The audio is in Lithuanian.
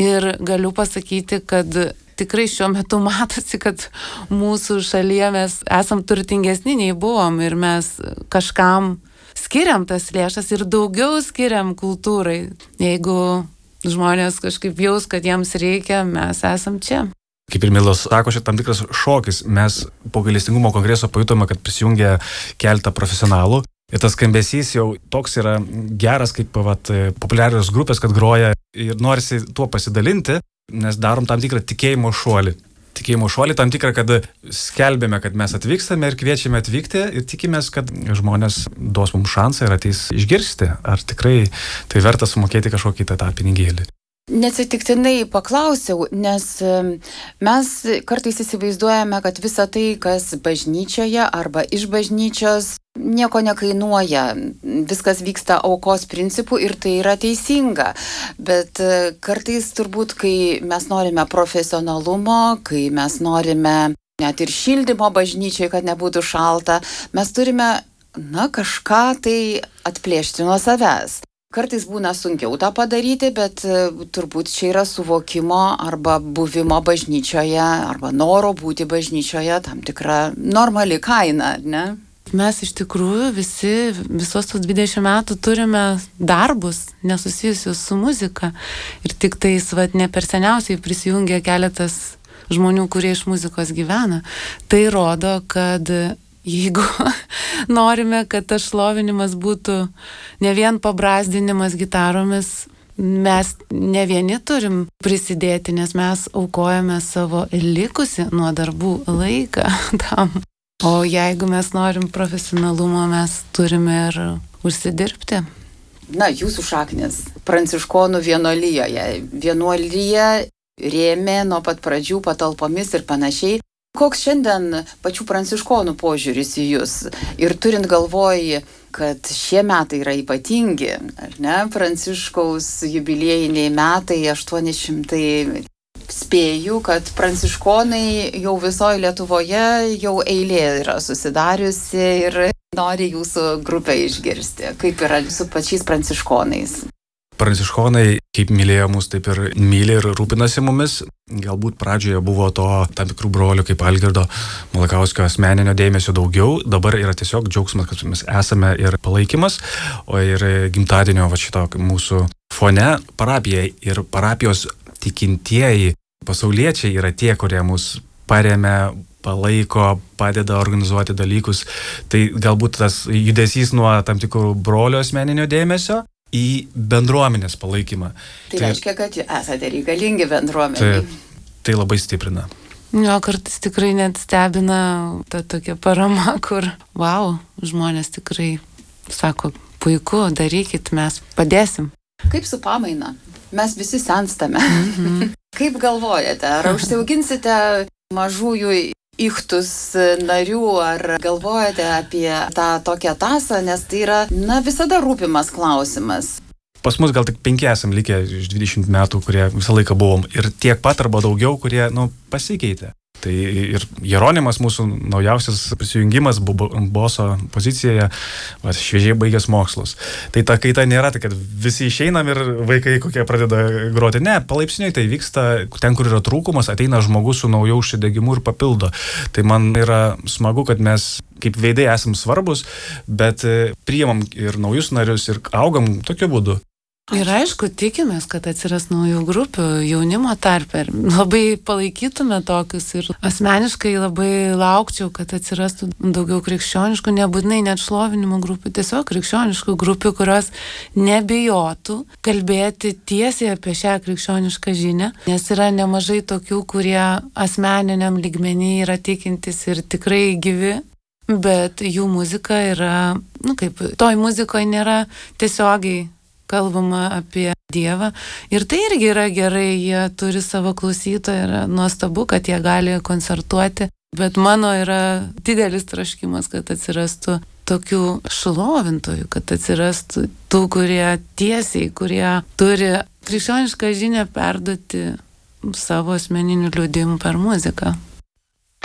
Ir galiu pasakyti, kad tikrai šiuo metu matosi, kad mūsų šalyje mes esam turtingesni nei buvom ir mes kažkam skiriam tas lėšas ir daugiau skiriam kultūrai. Jeigu žmonės kažkaip jaus, kad jiems reikia, mes esam čia. Kaip ir Milas sako, šiandien tam tikras šokis. Mes po gailestingumo kongreso pajutome, kad prisijungė keletą profesionalų. Ir tas skambesys jau toks yra geras, kaip populiarios grupės, kad groja ir norisi tuo pasidalinti, nes darom tam tikrą tikėjimo šuolį. Tikėjimo šuolį tam tikrą, kad skelbėme, kad mes atvykstame ir kviečiame atvykti ir tikimės, kad žmonės duos mums šansą ir ateis išgirsti, ar tikrai tai verta sumokėti kažkokį tą pinigėlį. Neatsitiktinai paklausiau, nes mes kartais įsivaizduojame, kad visa tai, kas bažnyčioje arba iš bažnyčios, nieko nekainuoja. Viskas vyksta aukos principu ir tai yra teisinga. Bet kartais turbūt, kai mes norime profesionalumo, kai mes norime net ir šildymo bažnyčiai, kad nebūtų šalta, mes turime, kažką tai atplėšti nuo savęs. Kartais būna sunkiau tą padaryti, bet turbūt čia yra suvokimo arba buvimo bažnyčioje, arba noro būti bažnyčioje tam tikra normali kaina, ne? Mes iš tikrųjų visos tos 20 metų turime darbus nesusijusius su muzika. Ir tik tais ne per seniausiai prisijungė keletas žmonių, kurie iš muzikos gyvena. Tai rodo, kad jeigu norime, kad tas šlovinimas būtų ne vien pabrazdinimas gitaromis, mes ne vieni turim prisidėti, nes mes aukojame savo likusi nuo darbų laiką tam. O jeigu mes norim profesionalumo, mes turime ir užsidirbti. Jūsų šaknis pranciškonų vienuolijoje. Vienuolija rėmė nuo pat pradžių patalpomis ir panašiai. Koks šiandien pačių pranciškonų požiūris į jūs? Ir turint galvoj, kad šie metai yra ypatingi, ar ne? Pranciškaus jubiliejiniai metai, 800. Spėju, kad pranciškonai jau visoje Lietuvoje jau eilė yra susidariusi ir nori jūsų grupę išgirsti. Kaip yra su pačiais pranciškonais? Pranciškonai, kaip mylėjo mus, taip ir myli ir rūpinasi mumis. Galbūt pradžioje buvo to tam tikrų brolių kaip Algirdo Malakauskio asmeninio dėmesio daugiau. Dabar yra tiesiog džiaugsmas, kad mes esame ir palaikymas, o ir gimtadienio šito mūsų fone parapijai ir parapijos tikintieji pasauliečiai yra tie, kurie mus paremia, palaiko, padeda organizuoti dalykus. Tai galbūt tas judesys nuo tam tikrų brolių asmeninio dėmesio į bendruomenės palaikymą. Tai reiškia, kad esate reikalingi bendruomeniai. Tai labai stiprina. Kartais tikrai net stebina ta tokia parama, kur, žmonės tikrai sako, puiku, darykit, mes padėsim. Kaip su pamaina? Mes visi senstame. Kaip galvojate, ar užsiauginsite mažųjų ichtus narių, ar galvojate apie tą tokią tasą, nes tai yra, visada rūpimas klausimas. Pas mus gal tik 5 esam likę iš 20 metų, kurie visą laiką buvom. Ir tiek pat arba daugiau, kurie, pasikeitė. Tai ir Jeronimas, mūsų naujausias prisijungimas, boso pozicijoje, šviežiai baigęs mokslus. Tai ta kaita nėra, tai kad visi išeinam ir vaikai kokie pradeda groti. Ne, palaipsniui tai vyksta, ten, kur yra trūkumas, ateina žmogus su nauju užsidegimu ir papildo. Tai man yra smagu, kad mes kaip veidai esam svarbus, bet priimam ir naujus narius ir augam tokiu būdu. Ir aišku, tikimės, kad atsiras naujų grupių jaunimo tarpe. Labai palaikytume tokius ir asmeniškai labai laukčiau, kad atsirastų daugiau krikščioniškų, nebūtinai net šlovinimo grupių, tiesiog krikščioniškų grupių, kurios nebijotų kalbėti tiesiai apie šią krikščionišką žinią, nes yra nemažai tokių, kurie asmeniniam lygmenį yra tikintis ir tikrai gyvi. Bet jų muzika yra, toj muzikoje nėra tiesiogiai kalbama apie Dievą. Ir tai irgi yra gerai, jie turi savo klausytoją, yra nuostabu, kad jie gali koncertuoti. Bet mano yra didelis troškimas, kad atsirastų tokių šlovintojų, kad atsirastų tų, kurie tiesiai, kurie turi krikščionišką žinią perduoti savo asmeninių liudijimų per muziką.